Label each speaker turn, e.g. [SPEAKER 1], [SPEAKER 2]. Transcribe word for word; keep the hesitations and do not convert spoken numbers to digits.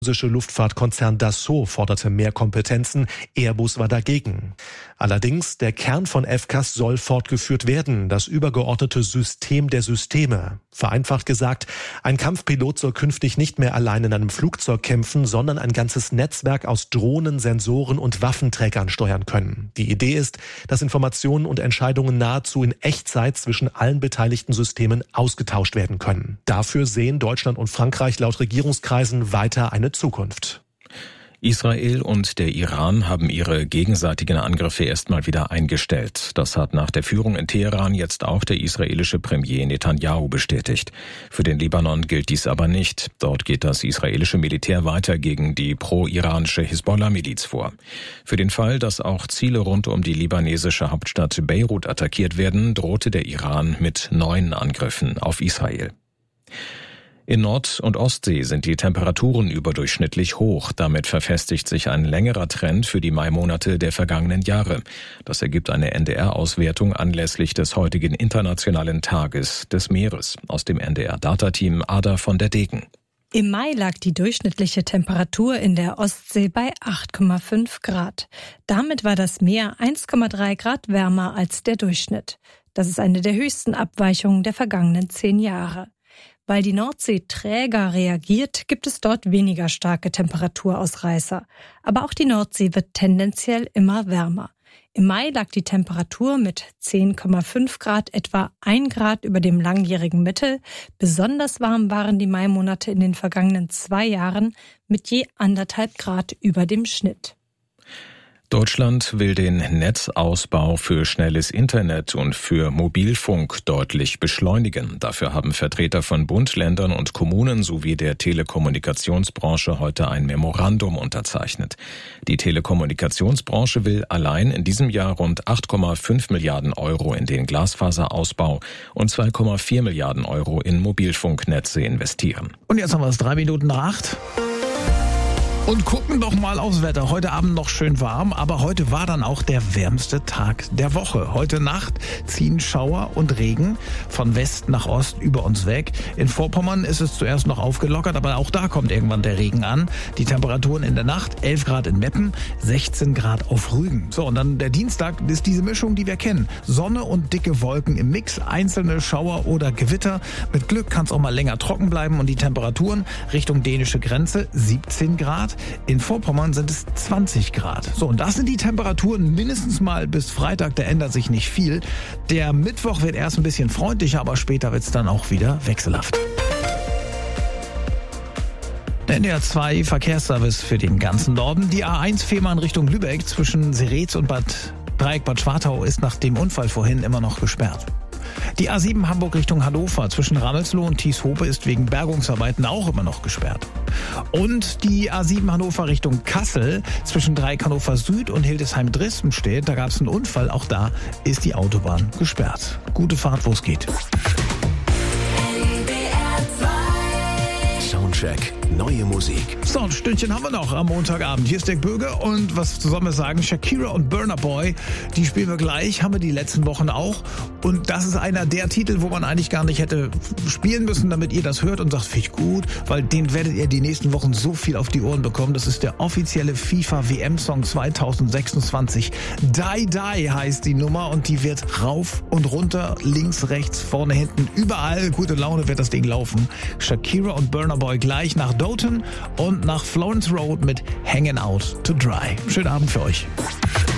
[SPEAKER 1] französische Luftfahrtkonzern Dassault forderte mehr Kompetenzen, Airbus war dagegen. Allerdings, der Kern von F C A S soll fortgeführt werden, das übergeordnete System der Systeme. Vereinfacht gesagt, ein Kampfpilot soll künftig nicht mehr allein in einem Flugzeug kämpfen, sondern ein ganzes Netzwerk aus Drohnen, Sensoren und Waffenträgern steuern können. Die Idee ist, dass Informationen und Entscheidungen nahezu in Echtzeit zwischen allen beteiligten Systemen ausgetauscht werden können. Dafür sehen Deutschland und Frankreich laut Regierungskreisen weiter eine Zukunft.
[SPEAKER 2] Israel und der Iran haben ihre gegenseitigen Angriffe erstmal wieder eingestellt. Das hat nach der Führung in Teheran jetzt auch der israelische Premier Netanyahu bestätigt. Für den Libanon gilt dies aber nicht. Dort geht das israelische Militär weiter gegen die pro-iranische Hisbollah-Miliz vor. Für den Fall, dass auch Ziele rund um die libanesische Hauptstadt Beirut attackiert werden, drohte der Iran mit neuen Angriffen auf Israel. In Nord- und Ostsee sind die Temperaturen überdurchschnittlich hoch. Damit verfestigt sich ein längerer Trend für die Maimonate der vergangenen Jahre. Das ergibt eine N D R-Auswertung anlässlich des heutigen Internationalen Tages des Meeres. Aus dem N D R-Data-Team Ada von der Degen.
[SPEAKER 3] Im Mai lag die durchschnittliche Temperatur in der Ostsee bei acht Komma fünf Grad. Damit war das Meer eins Komma drei Grad wärmer als der Durchschnitt. Das ist eine der höchsten Abweichungen der vergangenen zehn Jahre. Weil die Nordsee träger reagiert, gibt es dort weniger starke Temperaturausreißer. Aber auch die Nordsee wird tendenziell immer wärmer. Im Mai lag die Temperatur mit zehn Komma fünf Grad etwa ein Grad über dem langjährigen Mittel. Besonders warm waren die Maimonate in den vergangenen zwei Jahren mit je anderthalb Grad über dem Schnitt.
[SPEAKER 2] Deutschland will den Netzausbau für schnelles Internet und für Mobilfunk deutlich beschleunigen. Dafür haben Vertreter von Bund, Ländern und Kommunen sowie der Telekommunikationsbranche heute ein Memorandum unterzeichnet. Die Telekommunikationsbranche will allein in diesem Jahr rund acht Komma fünf Milliarden Euro in den Glasfaserausbau und zwei Komma vier Milliarden Euro in Mobilfunknetze investieren.
[SPEAKER 4] Und jetzt haben wir es drei Minuten nach acht. Und gucken doch mal aufs Wetter. Heute Abend noch schön warm, aber heute war dann auch der wärmste Tag der Woche. Heute Nacht ziehen Schauer und Regen von West nach Ost über uns weg. In Vorpommern ist es zuerst noch aufgelockert, aber auch da kommt irgendwann der Regen an. Die Temperaturen in der Nacht, elf Grad in Meppen, sechzehn Grad auf Rügen. So, und dann der Dienstag ist diese Mischung, die wir kennen. Sonne und dicke Wolken im Mix, einzelne Schauer oder Gewitter. Mit Glück kann es auch mal länger trocken bleiben und die Temperaturen Richtung dänische Grenze siebzehn Grad. In Vorpommern sind es zwanzig Grad. So, und das sind die Temperaturen mindestens mal bis Freitag, da ändert sich nicht viel. Der Mittwoch wird erst ein bisschen freundlicher, aber später wird es dann auch wieder wechselhaft. Der N D R zwei Verkehrsservice für den ganzen Norden. Die A eins Fehmarn Richtung Lübeck zwischen Seretz und Bad Dreieck Bad Schwartau ist nach dem Unfall vorhin immer noch gesperrt. Die A sieben Hamburg Richtung Hannover zwischen Rammelsloh und Thieshope ist wegen Bergungsarbeiten auch immer noch gesperrt. Und die A sieben Hannover Richtung Kassel zwischen Dreieck Hannover Süd und Hildesheim-Dresdenstedt, da gab es einen Unfall, auch da ist die Autobahn gesperrt. Gute Fahrt, wo es geht.
[SPEAKER 5] Soundcheck, neue Musik.
[SPEAKER 4] So, ein Stündchen haben wir noch am Montagabend. Hier ist Dirk Böge und was sollen wir sagen? Shakira und Burna Boy, die spielen wir gleich, haben wir die letzten Wochen auch. Und das ist einer der Titel, wo man eigentlich gar nicht hätte spielen müssen, damit ihr das hört und sagt, finde ich gut, weil den werdet ihr die nächsten Wochen so viel auf die Ohren bekommen. Das ist der offizielle FIFA-W M-Song zwanzig sechsundzwanzig. Die Die heißt die Nummer und die wird rauf und runter, links, rechts, vorne, hinten, überall gute Laune wird das Ding laufen. Shakira und Burna Boy gleich nach Doton und nach Florence Road mit Hanging Out to Dry. Schönen Abend für euch.